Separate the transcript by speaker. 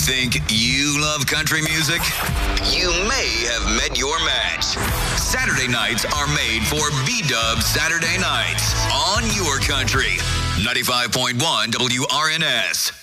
Speaker 1: Think you love country music? You may have met your match. Saturday nights are made for B-Dub Saturday Nights on your country. 95.1 WRNS.